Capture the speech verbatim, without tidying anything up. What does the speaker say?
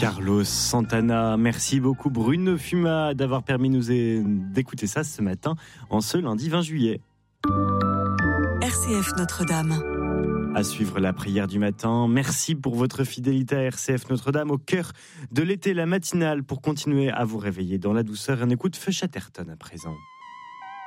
Carlos Santana. Merci beaucoup Bruno Fuma d'avoir permis nous d'écouter ça ce matin, en ce lundi vingt juillet. R C F Notre-Dame. À suivre la prière du matin. Merci pour votre fidélité à R C F Notre-Dame, au cœur de l'été, la matinale, pour continuer à vous réveiller dans la douceur. On écoute Feu Chatterton à présent.